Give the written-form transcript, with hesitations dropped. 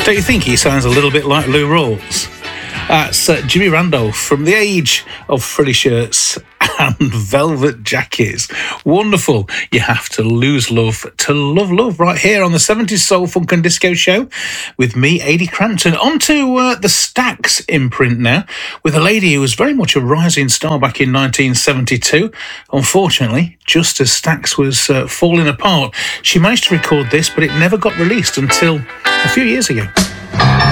Don't you think he sounds a little bit like Lou Rawls? That's Jimmy Randolph from the age of frilly shirts and velvet jackets. Wonderful. You have to lose love to love love right here on the 70s Soul, Funk and Disco Show with me, Ady Crampton. On to the Stax imprint now with a lady who was very much a rising star back in 1972. Unfortunately, just as Stax was falling apart, she managed to record this, but it never got released until a few years ago.